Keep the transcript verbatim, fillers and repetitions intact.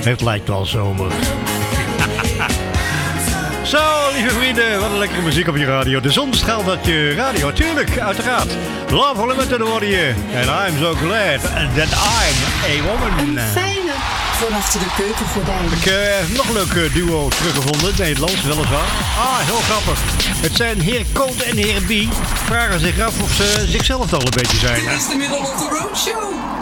Het lijkt wel zomer. Zo, lieve vrienden, wat een lekkere muziek op je radio. De zon straalt uit je radio, tuurlijk, uiteraard. Love Unlimited hoor je. And I'm so glad that I'm a woman. Een fijne van achter de keukengordijn. Ik heb uh, nog een leuk duo teruggevonden, Nederlands weliswaar. Ah, heel grappig. Het zijn heer Coat en heer B. Vragen zich af of ze zichzelf al een beetje zijn. Dit is de Middle of the Road Show.